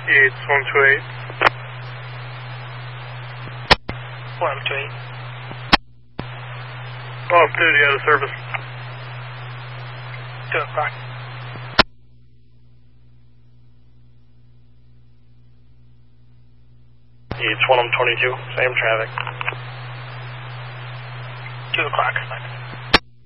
It's 128. 128. Off duty, out of service. 2 o'clock. It's 122, same traffic. 2 o'clock.